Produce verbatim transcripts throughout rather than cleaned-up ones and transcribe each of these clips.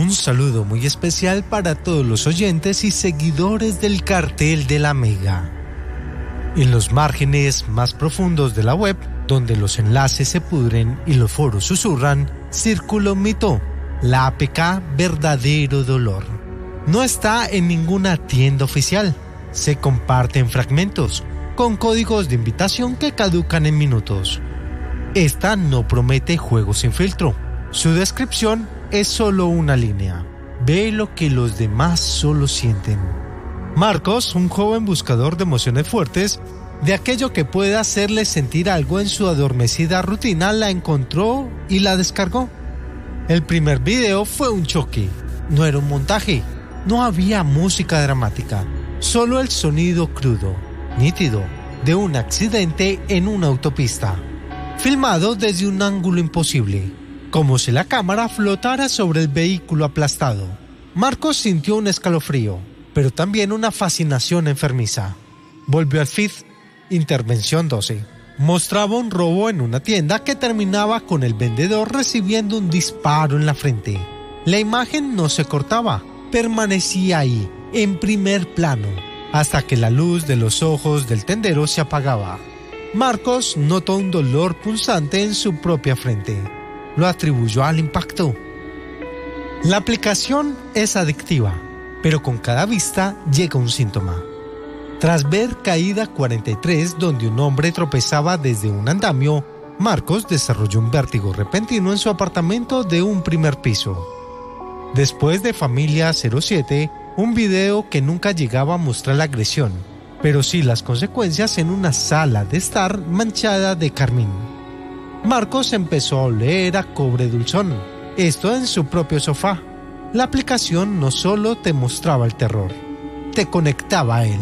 Un saludo muy especial para todos los oyentes y seguidores del Cartel de la Mega. En los márgenes más profundos de la web, donde los enlaces se pudren y los foros susurran, circula un mito, la A P K Verdadero Dolor. No está en ninguna tienda oficial, se comparte en fragmentos, con códigos de invitación que caducan en minutos. Esta no promete juegos sin filtro. Su descripción es solo una línea. Ve lo que los demás solo sienten. Marcos, un joven buscador de emociones fuertes, de aquello que pueda hacerle sentir algo en su adormecida rutina, la encontró y la descargó. El primer video fue un choque. No era un montaje. No había música dramática. Solo el sonido crudo, nítido, de un accidente en una autopista. Filmado desde un ángulo imposible, como si la cámara flotara sobre el vehículo aplastado. Marcos sintió un escalofrío, pero también una fascinación enfermiza. Volvió al feed. Intervención doce. Mostraba un robo en una tienda que terminaba con el vendedor recibiendo un disparo en la frente. La imagen no se cortaba, permanecía ahí, en primer plano, hasta que la luz de los ojos del tendero se apagaba. Marcos notó un dolor punzante en su propia frente. Lo atribuyó al impacto. La aplicación es adictiva, pero con cada vista llega un síntoma. Tras ver Caída cuarenta y tres, donde un hombre tropezaba desde un andamio, Marcos desarrolló un vértigo repentino en su apartamento de un primer piso. Después de Familia cero siete, un video que nunca llegaba a mostrar la agresión, pero sí las consecuencias en una sala de estar manchada de carmín. Marcos empezó a oler a cobre dulzón, esto en su propio sofá. La aplicación no solo te mostraba el terror, te conectaba a él.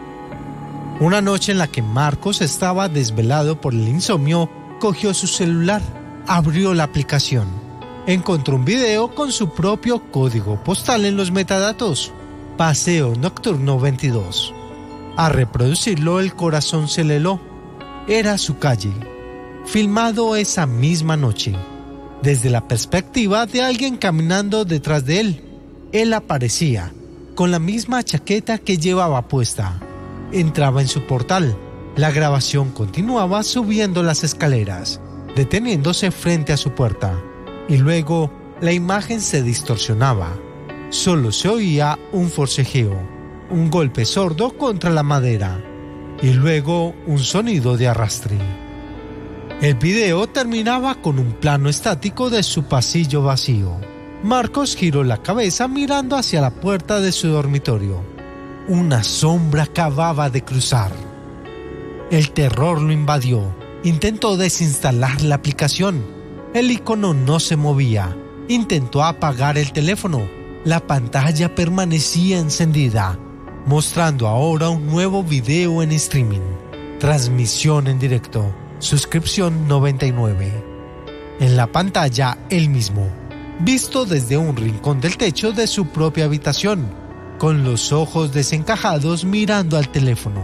Una noche en la que Marcos estaba desvelado por el insomnio, cogió su celular, abrió la aplicación. Encontró un video con su propio código postal en los metadatos. Paseo Nocturno veintidós. A reproducirlo, el corazón se le heló. Era su calle. Filmado esa misma noche, desde la perspectiva de alguien caminando detrás de él. Él aparecía, con la misma chaqueta que llevaba puesta. Entraba en su portal. La grabación continuaba subiendo las escaleras, deteniéndose frente a su puerta. Y luego, la imagen se distorsionaba. Solo se oía un forcejeo, un golpe sordo contra la madera, y luego un sonido de arrastre. El video terminaba con un plano estático de su pasillo vacío. Marcos giró la cabeza mirando hacia la puerta de su dormitorio. Una sombra acababa de cruzar. El terror lo invadió. Intentó desinstalar la aplicación. El icono no se movía. Intentó apagar el teléfono. La pantalla permanecía encendida, mostrando ahora un nuevo video en streaming. Transmisión en directo. Suscripción noventa y nueve. En la pantalla, él mismo, visto desde un rincón del techo de su propia habitación, con los ojos desencajados mirando al teléfono.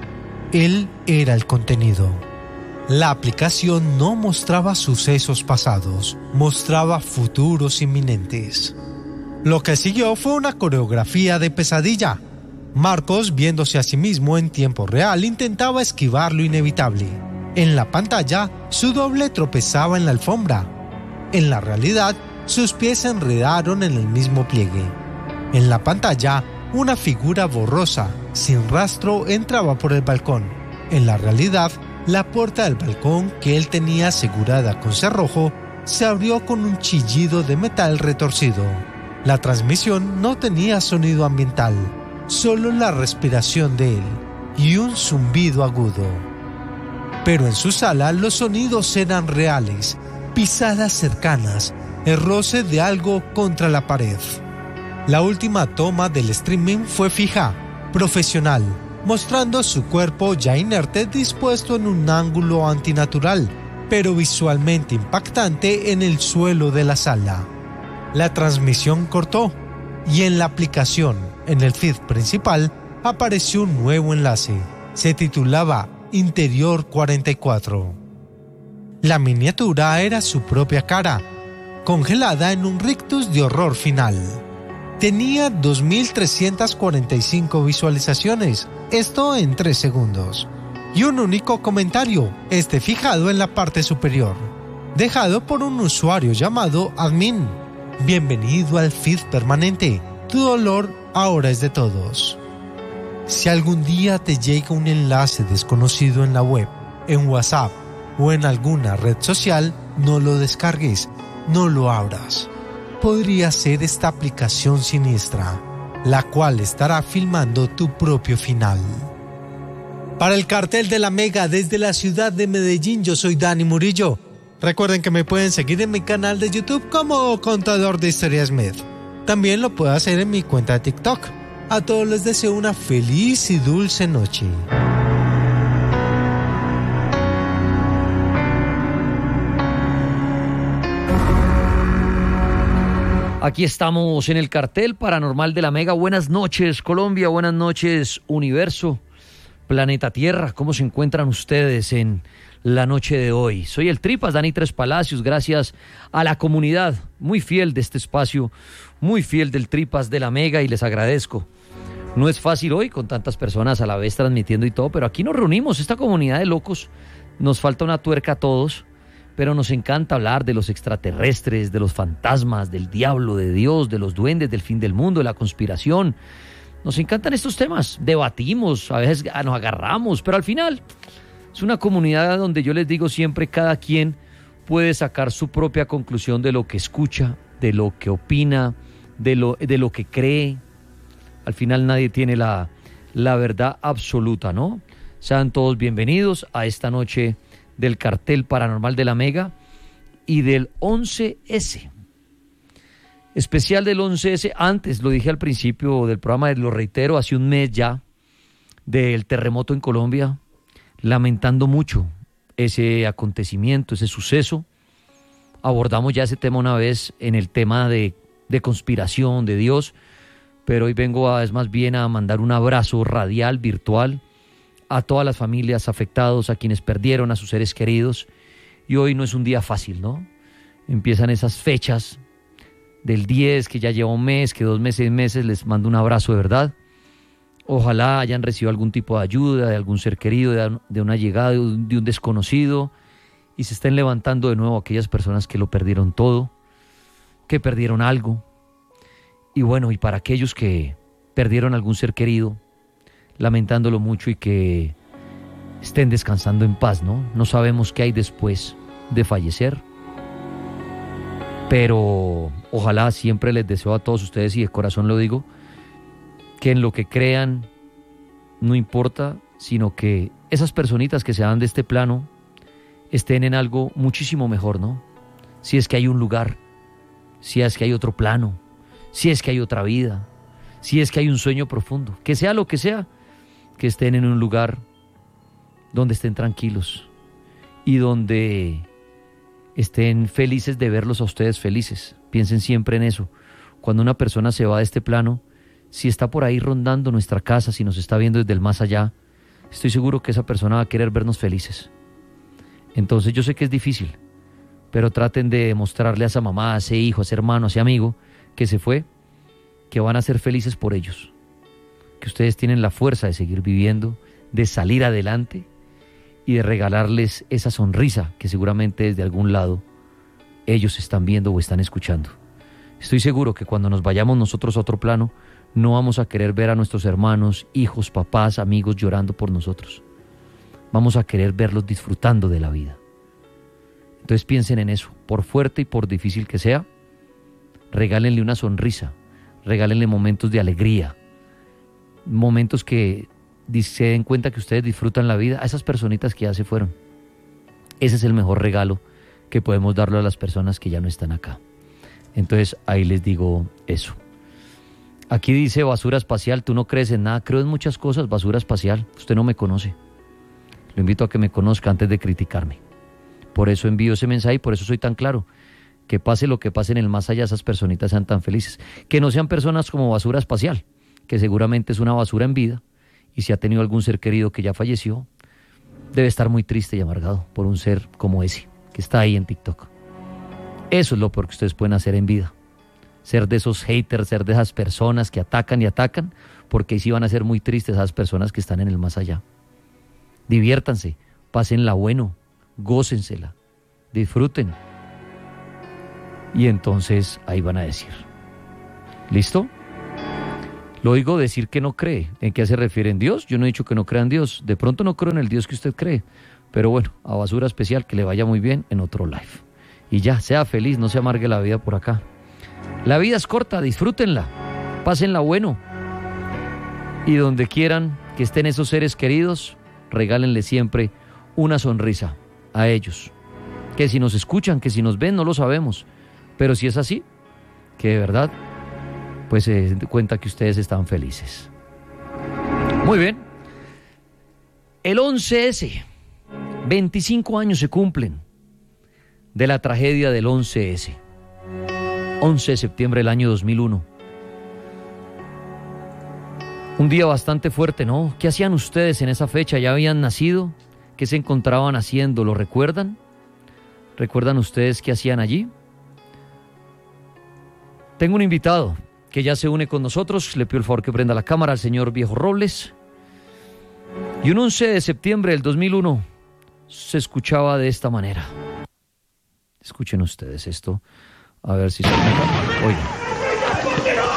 Él era el contenido. La aplicación no mostraba sucesos pasados, mostraba futuros inminentes. Lo que siguió fue una coreografía de pesadilla. Marcos, viéndose a sí mismo en tiempo real, intentaba esquivar lo inevitable. En la pantalla, su doble tropezaba en la alfombra. En la realidad, sus pies se enredaron en el mismo pliegue. En la pantalla, una figura borrosa, sin rastro, entraba por el balcón. En la realidad, la puerta del balcón que él tenía asegurada con cerrojo se abrió con un chillido de metal retorcido. La transmisión no tenía sonido ambiental, solo la respiración de él y un zumbido agudo. Pero en su sala los sonidos eran reales, pisadas cercanas, el roce de algo contra la pared. La última toma del streaming fue fija, profesional, mostrando su cuerpo ya inerte dispuesto en un ángulo antinatural, pero visualmente impactante en el suelo de la sala. La transmisión cortó y en la aplicación, en el feed principal, apareció un nuevo enlace. Se titulaba Interior cuarenta y cuatro. La miniatura era su propia cara, congelada en un rictus de horror final. Tenía dos mil trescientas cuarenta y cinco visualizaciones, esto en tres segundos, y un único comentario, este fijado en la parte superior, dejado por un usuario llamado admin. Bienvenido al feed permanente, tu dolor ahora es de todos. Si algún día te llega un enlace desconocido en la web, en WhatsApp o en alguna red social, no lo descargues, no lo abras. Podría ser esta aplicación siniestra, la cual estará filmando tu propio final. Para el Cartel de la Mega desde la ciudad de Medellín, yo soy Dani Murillo. Recuerden que me pueden seguir en mi canal de YouTube como Contador de Historias Smith. También lo puedo hacer en mi cuenta de TikTok. A todos les deseo una feliz y dulce noche. Aquí estamos en el Cartel Paranormal de la Mega. Buenas noches, Colombia. Buenas noches, Universo, Planeta Tierra. ¿Cómo se encuentran ustedes en la noche de hoy? Soy el Tripas, Dani Tres Palacios. Gracias a la comunidad muy fiel de este espacio, muy fiel del Tripas de la Mega, y les agradezco. No es fácil hoy con tantas personas a la vez transmitiendo y todo, pero aquí nos reunimos, esta comunidad de locos. Nos falta una tuerca a todos, pero nos encanta hablar de los extraterrestres, de los fantasmas, del diablo, de Dios, de los duendes, del fin del mundo, de la conspiración. Nos encantan estos temas, debatimos, a veces nos agarramos, pero al final es una comunidad donde yo les digo siempre, cada quien puede sacar su propia conclusión de lo que escucha, de lo que opina, de lo, de lo que cree. Al final nadie tiene la, la verdad absoluta, ¿no? Sean todos bienvenidos a esta noche del Cartel Paranormal de la Mega y del once ese. Especial del once ese, antes lo dije al principio del programa, lo reitero, hace un mes ya del terremoto en Colombia, lamentando mucho ese acontecimiento, ese suceso. Abordamos ya ese tema una vez en el tema de, de conspiración, de Dios, pero hoy vengo a, es más bien a mandar un abrazo radial, virtual, a todas las familias afectadas, a quienes perdieron a sus seres queridos. Y hoy no es un día fácil, ¿no? Empiezan esas fechas del diez, que ya lleva un mes, que dos meses, seis meses. Les mando un abrazo de verdad. Ojalá hayan recibido algún tipo de ayuda de algún ser querido, de, de una llegada de un, de un desconocido, y se estén levantando de nuevo aquellas personas que lo perdieron todo, que perdieron algo. Y bueno, y para aquellos que perdieron algún ser querido, lamentándolo mucho, y que estén descansando en paz, ¿no? No sabemos qué hay después de fallecer, pero ojalá, siempre les deseo a todos ustedes, y de corazón lo digo, que en lo que crean no importa, sino que esas personitas que se van de este plano estén en algo muchísimo mejor, ¿no? Si es que hay un lugar, si es que hay otro plano, si es que hay otra vida, si es que hay un sueño profundo, que sea lo que sea, que estén en un lugar donde estén tranquilos y donde estén felices de verlos a ustedes felices. Piensen siempre en eso. Cuando una persona se va de este plano, si está por ahí rondando nuestra casa, si nos está viendo desde el más allá, estoy seguro que esa persona va a querer vernos felices. Entonces yo sé que es difícil, pero traten de demostrarle a esa mamá, a ese hijo, a ese hermano, a ese amigo que se fue, que van a ser felices por ellos, que ustedes tienen la fuerza de seguir viviendo, de salir adelante y de regalarles esa sonrisa que seguramente desde algún lado ellos están viendo o están escuchando. Estoy seguro que cuando nos vayamos nosotros a otro plano, no vamos a querer ver a nuestros hermanos, hijos, papás, amigos llorando por nosotros. Vamos a querer verlos disfrutando de la vida. Entonces piensen en eso, por fuerte y por difícil que sea, regálenle una sonrisa, regálenle momentos de alegría, momentos que se den cuenta que ustedes disfrutan la vida a esas personitas que ya se fueron. Ese es el mejor regalo que podemos darle a las personas que ya no están acá. Entonces ahí les digo eso. Aquí dice Basura Espacial, tú no crees en nada. Creo en muchas cosas, Basura Espacial. Usted no me conoce. Lo invito a que me conozca antes de criticarme. Por eso envío ese mensaje y por eso soy tan claro. Que pase lo que pase en el más allá, esas personitas sean tan felices. Que no sean personas como Basura Espacial, que seguramente es una basura en vida, y si ha tenido algún ser querido que ya falleció, debe estar muy triste y amargado por un ser como ese, que está ahí en TikTok. Eso es lo peor que ustedes pueden hacer en vida. Ser de esos haters, ser de esas personas que atacan y atacan, porque ahí sí van a ser muy tristes esas personas que están en el más allá. Diviértanse, pásenla bueno, gócensela, disfruten. Y entonces ahí van a decir. ¿Listo? Lo oigo decir que no cree. ¿En qué se refiere? ¿En Dios? Yo no he dicho que no crea en Dios. De pronto no creo en el Dios que usted cree. Pero bueno, a basura especial, que le vaya muy bien en otro live. Y ya, sea feliz, no se amargue la vida por acá. La vida es corta, disfrútenla, pásenla bueno. Y donde quieran que estén esos seres queridos, regálenle siempre una sonrisa a ellos. Que si nos escuchan, que si nos ven, no lo sabemos. Pero si es así, que de verdad, pues se den cuenta que ustedes están felices. Muy bien. El once ese, veinticinco años se cumplen de la tragedia del once ese. once de septiembre del año dos mil uno. Un día bastante fuerte, ¿no? ¿Qué hacían ustedes en esa fecha? ¿Ya habían nacido? ¿Qué se encontraban haciendo? ¿Lo recuerdan? ¿Recuerdan ustedes qué hacían allí? Tengo un invitado que ya se une con nosotros. Le pido el favor que prenda la cámara al señor Viejo Robles. Y un once de septiembre del dos mil uno se escuchaba de esta manera. Escuchen ustedes esto. A ver si se escucha. Oigan.